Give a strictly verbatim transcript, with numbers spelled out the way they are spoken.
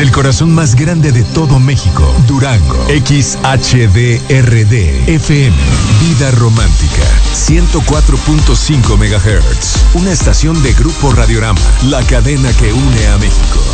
Desde el corazón más grande de todo México, Durango, X H D R D F M, Vida Romántica, ciento cuatro punto cinco megahertz. Una estación de Grupo Radiorama, la cadena que une a México.